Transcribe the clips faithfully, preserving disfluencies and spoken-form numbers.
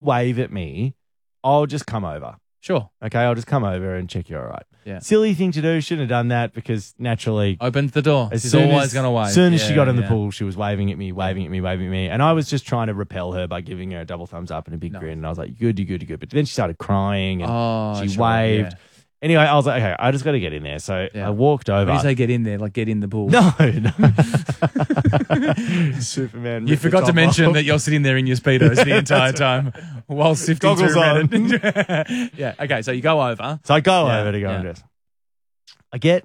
wave at me, I'll just come over. Sure. Okay, I'll just come over and check you're all right. Yeah. Silly thing to do. Shouldn't have done that because naturally... Opened the door. As She's soon always as, going to wave. As soon as yeah, she got in the yeah. pool, she was waving at me, waving at me, waving at me. And I was just trying to repel her by giving her a double thumbs up and a big No. grin. And I was like, you good, you good, you good. But then she started crying and Oh, she sure, waved. yeah. Anyway, I was like, okay, I just got to get in there. So Yeah. I walked over. When you say get in there, like get in the pool. No, no. Superman. You ripped the forgot to top mention off. that you're sitting there in your Speedos the entire time while sifting Goggles through on. Reddit. Yeah, okay, so you go over. So I go Yeah, over to go yeah. and dress. I get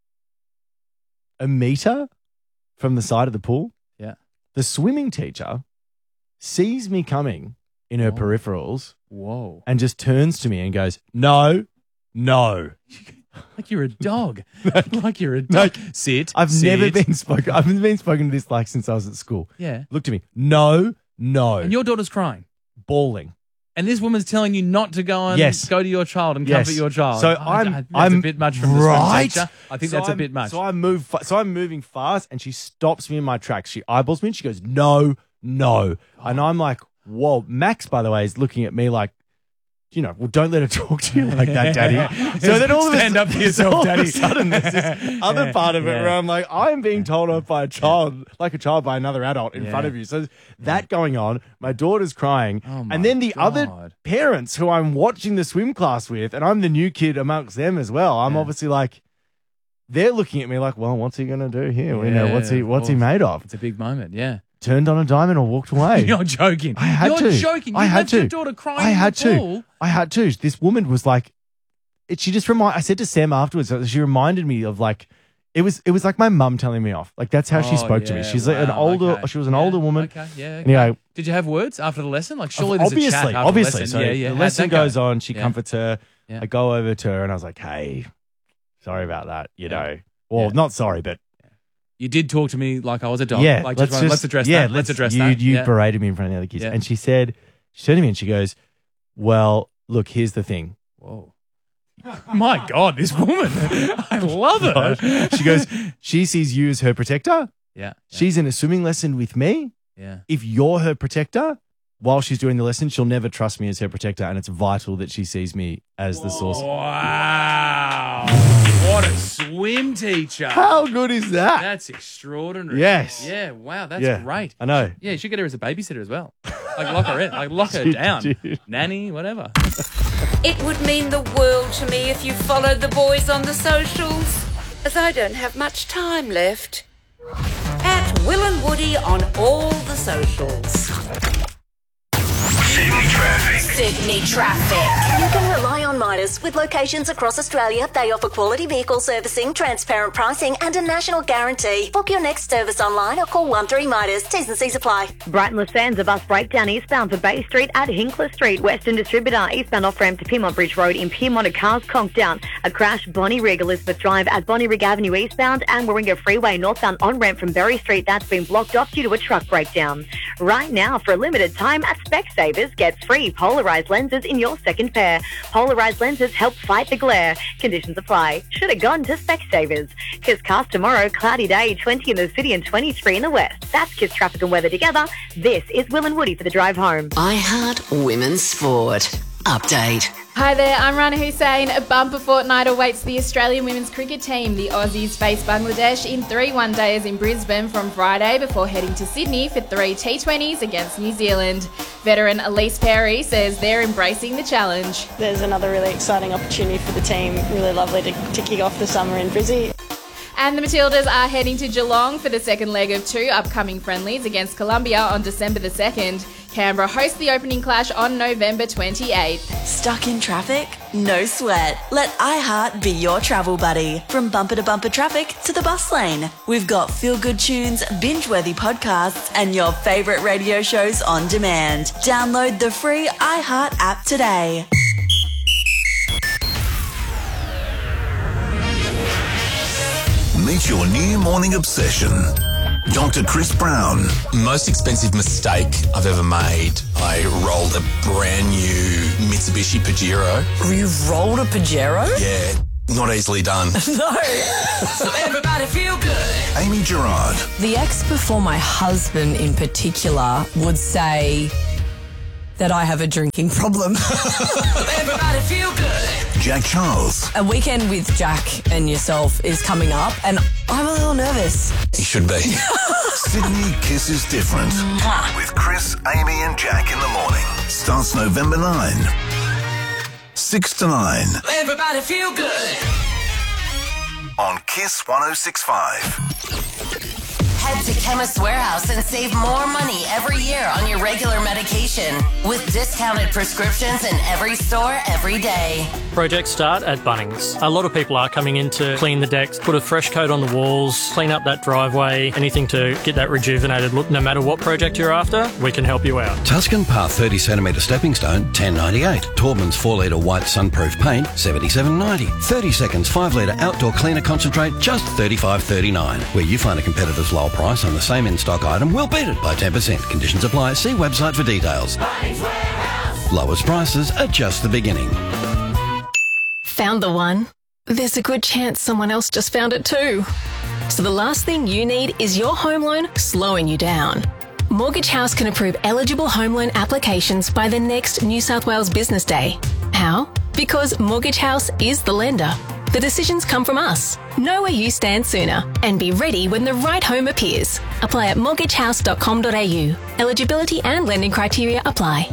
a meter from the side of the pool. Yeah. The swimming teacher sees me coming in her Oh. peripherals Whoa. and just turns to me and goes, no, no. Like you're a dog. like you're a dog. Sit. I've sit. never been spoken. I've been spoken to this like since I was at school. Yeah. Looked at me. No, no. And your daughter's crying. bawling. And this woman's telling you not to go and Yes. go to your child and Yes. comfort your child. So I- I'm, I think that's I'm a bit much from the right. swim teacher. I think So that's a I'm- bit much. So I move. Fa- so I'm moving fast, and she stops me in my tracks. She eyeballs me, and she goes, "No, no," and I'm like, "Whoa!" Max, by the way, is looking at me like, you know, well, don't let her talk to you like that, Daddy. So then all of a Stand up for yourself, all Daddy. Of a sudden, there's this other part of it Yeah. where I'm like, I am being told off by a child, like a child by another adult in Yeah. front of you. So that going on, my daughter's crying, Oh my and then the other God. parents who I'm watching the swim class with, and I'm the new kid amongst them as well. I'm Yeah. obviously like, they're looking at me like, well, what's he going to do here? You know, Yeah, what's he, of what's he course. made of? It's a big moment, yeah. Turned on a dime and walked away. You're joking. I had You're to. joking. You I had left to. your daughter crying I had in the to. pool. I had to. This woman was like, it, she just remind. I said to Sam afterwards, she reminded me of like, it was it was like my mum telling me off. Like that's how she Oh, spoke to me. yeah, She's like an wow, older. okay. She was an Yeah, older woman. Okay, yeah. Okay. Anyway, Did you have words after the lesson? Like, surely there's obviously, a chat after obviously. the lesson. So yeah, yeah. the How'd lesson that go? goes on. She Yeah. comforts her. Yeah. I go over to her and I was like, hey, sorry about that. You Yeah. know, well, Yeah. not sorry, but You did talk to me like I was a dog. yeah, Like, let's just, just let's address yeah, that. Let's address you, that. You yeah. berated me in front of the other kids, Yeah. and she said, she turned to me and she goes, well, look, here's the thing. Whoa. My God, this woman. I love her. She goes, she sees you as her protector. Yeah. yeah. She's in a swimming lesson with me. Yeah. If you're her protector, while she's doing the lesson, she'll never trust me as her protector, and it's vital that she sees me as the source. Wow. What a swim teacher. How good is that? That's extraordinary. Yes. Yeah, wow, that's Yeah, great. I know. Yeah, you should get her as a babysitter as well. Like lock her in, like lock her Dude, down. dude. Nanny, whatever. It would mean the world to me if you followed the boys on the socials, as I don't have much time left. At Will and Woody on all the socials. Sydney traffic. Sydney traffic. You can rely on Midas. With locations across Australia, they offer quality vehicle servicing, transparent pricing and a national guarantee. Book your next service online or call one three Midas. T's and C's apply. Brighton Lasanza bus breakdown eastbound for Bay Street at Hinkler Street. Western Distributor eastbound off-ramp to Piedmont Bridge Road in Piedmont. A car's conked down. A crash Bonnie Rig Elizabeth Drive at Bonnie Rig Avenue eastbound and Warringah Freeway northbound on-ramp from Berry Street. That's been blocked off due to a truck breakdown. Right now, for a limited time at Specsavers, get free polarized lenses in your second pair. Polarized lenses help fight the glare. Conditions apply. Should have gone to Specsavers. Kiss cast tomorrow, cloudy day, twenty in the city and twenty-three in the west. That's Kiss traffic and weather together. This is Will and Woody for the drive home. I Heart Women's Sport. Update. Hi there, I'm Rana Hussain. A bumper fortnight awaits the Australian women's cricket team. The Aussies face Bangladesh in three one-dayers in Brisbane from Friday before heading to Sydney for three T twenties against New Zealand. Veteran Elise Perry says they're embracing the challenge. There's another really exciting opportunity for the team. Really lovely to, to kick off the summer in Brizzy. And the Matildas are heading to Geelong for the second leg of two upcoming friendlies against Colombia on December the second. Canberra hosts the opening clash on November twenty-eighth. Stuck in traffic? No sweat. Let iHeart be your travel buddy. From bumper to bumper traffic to the bus lane. We've got feel-good tunes, binge-worthy podcasts, and your favourite radio shows on demand. Download the free iHeart app today. Meet your new morning obsession. Doctor Chris Brown. Most expensive mistake I've ever made. I rolled a brand new Mitsubishi Pajero. You've rolled a Pajero? Yeah, not easily done. No. So everybody feel good. Amy Gerard. The ex before my husband in particular would say, that I have a drinking problem. Everybody feel good. Jack Charles. A weekend with Jack and yourself is coming up, and I'm a little nervous. He should be. Sydney Kisses Different. With Chris, Amy and Jack in the morning. Starts November ninth. six to nine. Everybody feel good. On Kiss one oh six point five. Head to Chemist Warehouse and save more money every year on your regular medication with discounted prescriptions in every store every day. Projects start at Bunnings. A lot of people are coming in to clean the decks, put a fresh coat on the walls, clean up that driveway, anything to get that rejuvenated look. No matter what project you're after, we can help you out. Tuscan Path thirty centimetre stepping stone, ten ninety-eight. Taubman's four litre white sunproof paint, seventy-seven ninety. thirty seconds five litre outdoor cleaner concentrate, just thirty-five thirty-nine. Where you find a competitor's lower price on the same in-stock item, we'll beat it by ten percent. Conditions apply. See website for details. Lowest prices are just the beginning. Found the one? There's a good chance someone else just found it too. So the last thing you need is your home loan slowing you down. Mortgage House can approve eligible home loan applications by the next New South Wales Business Day. How? Because Mortgage House is the lender. The decisions come from us. Know where you stand sooner and be ready when the right home appears. Apply at mortgage house dot com dot a u. Eligibility and lending criteria apply.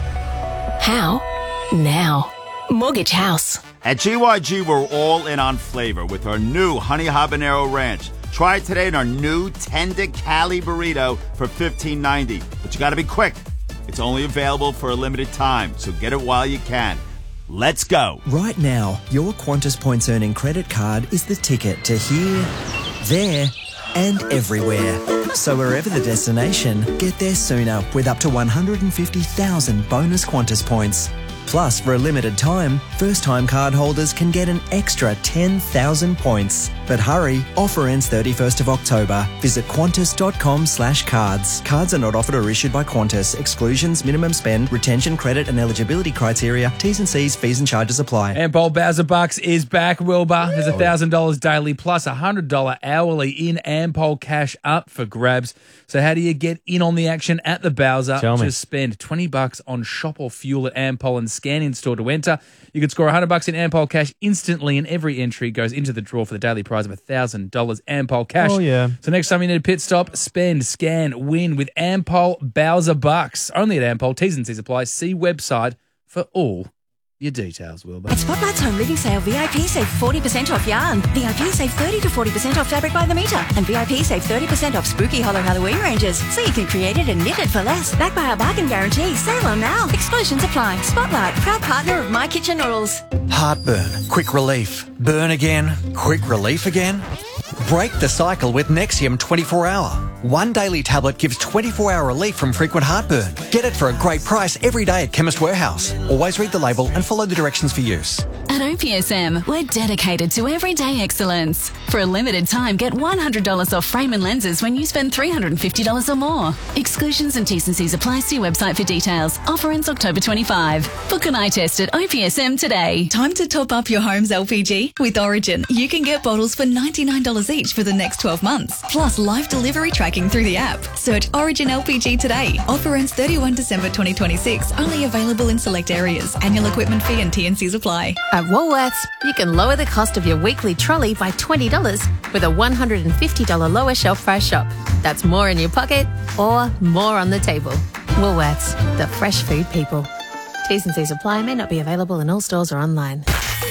How? Now. Mortgage House. At G Y G, we're all in on flavor with our new Honey Habanero Ranch. Try it today in our new Tender Cali Burrito for fifteen ninety. But you gotta be quick. It's only available for a limited time, so get it while you can. Let's go. Right now, your Qantas Points Earning credit card is the ticket to here, there, and everywhere. So wherever the destination, get there sooner with up to one hundred fifty thousand bonus Qantas points. Plus, for a limited time, first-time card holders can get an extra ten thousand points. But hurry, offer ends thirty-first of October. Visit qantas dot com slash cards. Cards are not offered or issued by Qantas. Exclusions, minimum spend, retention, credit and eligibility criteria, T's and C's, fees and charges apply. Ampol Bowser Bucks is back, Wilbur. There's one thousand dollars daily plus one hundred dollars hourly in Ampol cash up for grabs. So how do you get in on the action at the Bowser? Tell me. Just spend twenty bucks on shop or fuel at Ampol and scan in store to enter. You can score one hundred bucks in Ampol cash instantly, and every entry goes into the draw for the daily prize of one thousand dollars Ampol cash. Oh, yeah. So next time you need a pit stop, spend, scan, win with Ampol Bowser Bucks. Only at Ampol. T's and C's apply. See website for all your details, Wilbur. At Spotlight's Home Living Sale, V I P save forty percent off yarn. V I P save thirty to forty percent off fabric by the metre. And V I P save thirty percent off spooky hollow Halloween ranges. So you can create it and knit it for less. Backed by our bargain guarantee. Sale on now. Exclusions apply. Spotlight, proud partner of My Kitchen Rules. Heartburn, quick relief. Burn again, quick relief again. Break the cycle with Nexium twenty-four hour. One daily tablet gives twenty-four hour relief from frequent heartburn. Get it for a great price every day at Chemist Warehouse. Always read the label and follow the directions for use. At O P S M, we're dedicated to everyday excellence. For a limited time, get one hundred dollars off frame and lenses when you spend three hundred fifty dollars or more. Exclusions and T's and C's apply. See website for details. Offer ends October twenty-fifth. Book an eye test at O P S M today. Time to top up your home's L P G? With Origin, you can get bottles for ninety-nine dollars each for the next twelve months. Plus live delivery tracking through the app. Search Origin L P G today. Offer ends thirty-first December twenty twenty-six. Only available in select areas. Annual equipment fee and T and C's apply. At Woolworths, you can lower the cost of your weekly trolley by twenty dollars with a one hundred fifty dollars lower shelf price shop. That's more in your pocket or more on the table. Woolworths, the fresh food people. T's and C's apply. May not be available in all stores or online.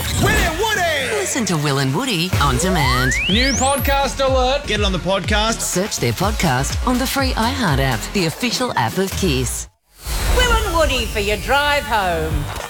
Listen to Will and Woody on demand. New podcast alert. Get it on the podcast. Search their podcast on the free iHeart app, the official app of Kiss. Will and Woody for your drive home.